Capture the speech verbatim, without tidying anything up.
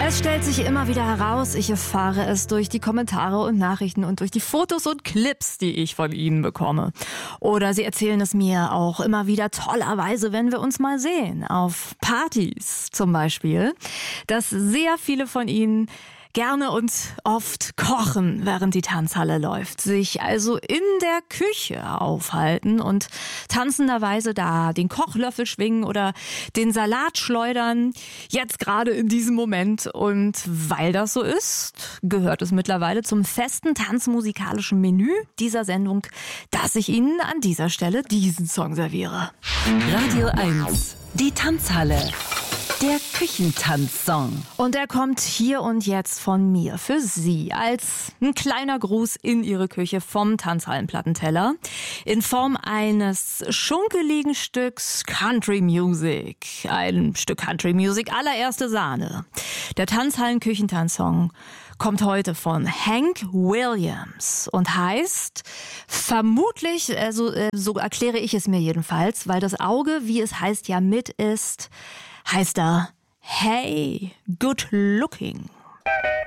Es stellt sich immer wieder heraus, ich erfahre es durch die Kommentare und Nachrichten und durch die Fotos und Clips, die ich von Ihnen bekomme. Oder Sie erzählen es mir auch immer wieder tollerweise, wenn wir uns mal sehen, auf Partys zum Beispiel, dass sehr viele von Ihnen gerne und oft kochen, während die Tanzhalle läuft, sich also in der Küche aufhalten und tanzenderweise da den Kochlöffel schwingen oder den Salat schleudern, jetzt gerade in diesem Moment. Und weil das so ist, gehört es mittlerweile zum festen tanzmusikalischen Menü dieser Sendung, dass ich Ihnen an dieser Stelle diesen Song serviere. Radio eins, die Tanzhalle. Der Küchentanzsong. Und er kommt hier und jetzt von mir für Sie als ein kleiner Gruß in Ihre Küche vom Tanzhallenplattenteller in Form eines schunkeligen Stücks Country Music. Ein Stück Country Music allererste Sahne. Der Tanzhallen-Küchentanzsong kommt heute von Hank Williams und heißt vermutlich, also so erkläre ich es mir jedenfalls, weil das Auge, wie es heißt, ja mit ist, heißt da, hey, good looking.